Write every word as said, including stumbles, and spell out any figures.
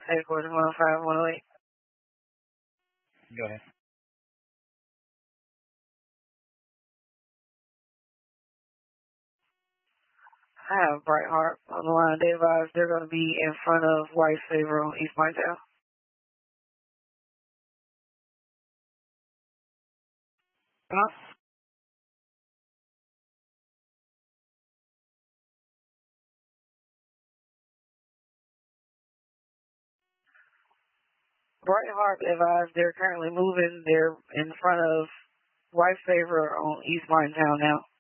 headquarters one oh five, one oh eight. Go ahead. I have Bright Heart on the line. They advise they're going to be in front of White Favor on East Minetown. Huh? Bright Heart advised they're currently moving. They're in front of White Favor on East Minetown now.